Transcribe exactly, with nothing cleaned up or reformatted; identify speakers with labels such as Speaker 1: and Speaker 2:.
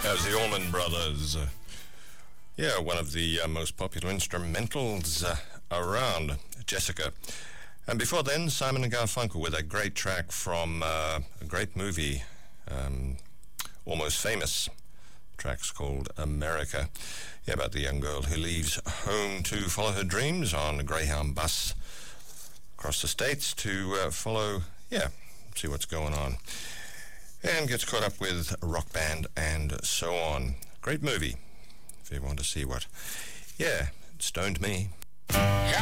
Speaker 1: As the Allman Brothers. Uh, yeah, one of the uh, most popular instrumentals uh, around, Jessica. And before then, Simon and Garfunkel with a great track from uh, a great movie, um, Almost Famous. The track's called America. Yeah, about the young girl who leaves home to follow her dreams on a Greyhound bus across the states to uh, follow, yeah, see what's going on. And gets caught up with a rock band and so on. Great movie, if you want to see what. Yeah, it stoned me.